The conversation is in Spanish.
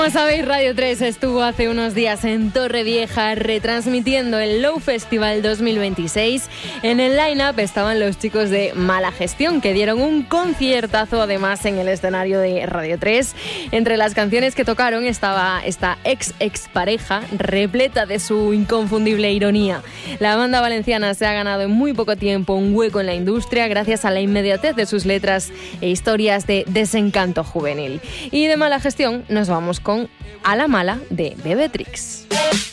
Como sabéis, Radio 3 estuvo hace unos días en Torrevieja retransmitiendo el Low Festival 2026. En el line-up estaban los chicos de Mala Gestión, que dieron un conciertazo además en el escenario de Radio 3. Entre las canciones que tocaron estaba esta ex pareja, repleta de su inconfundible ironía. La banda valenciana se ha ganado en muy poco tiempo un hueco en la industria gracias a la inmediatez de sus letras e historias de desencanto juvenil. Y de Mala Gestión nos vamos con A la Mala de Bebetrix.